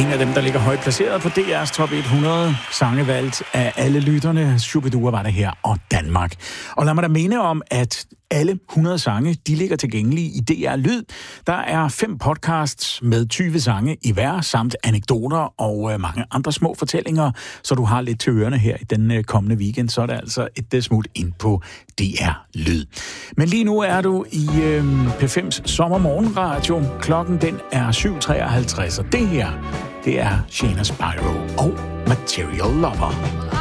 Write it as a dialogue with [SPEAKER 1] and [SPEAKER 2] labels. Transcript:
[SPEAKER 1] En af dem, der ligger højt placeret på DR's top 100 sange valgt af alle lytterne. Shubidua var det her, og Danmark. Og lad mig da minde om, at alle 100 sange, de ligger tilgængelige i DR Lyd. Der er 5 podcasts med 20 sange i hver, samt anekdoter og mange andre små fortællinger, så du har lidt til ørerne her i den kommende weekend. Så er det altså et smut ind på DR Lyd. Men lige nu er du i P5's sommermorgenradio. Klokken den er 7:53, og det her, det er Shayna Spyro og Material Lover.